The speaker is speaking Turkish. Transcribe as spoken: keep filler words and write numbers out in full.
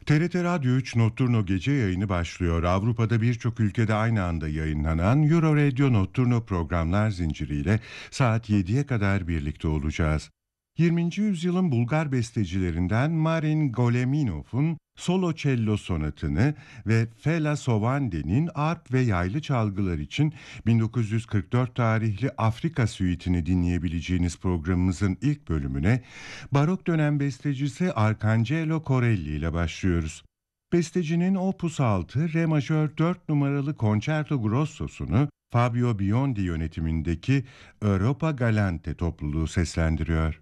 T R T Radyo üç Notturno gece yayını başlıyor. Avrupa'da birçok ülkede aynı anda yayınlanan Euro Radio Notturno programlar zinciriyle saat yediye kadar birlikte olacağız. yirminci yüzyılın Bulgar bestecilerinden Marin Goleminov'un solo cello sonatını ve Fela Sovande'nin arp ve yaylı çalgılar için bin dokuz yüz kırk dört tarihli Afrika Süiti'ni dinleyebileceğiniz programımızın ilk bölümüne barok dönem bestecisi Arcangelo Corelli ile başlıyoruz. Bestecinin Opus altı Re majör dört numaralı Concerto Grosso'sunu Fabio Biondi yönetimindeki Europa Galante topluluğu seslendiriyor.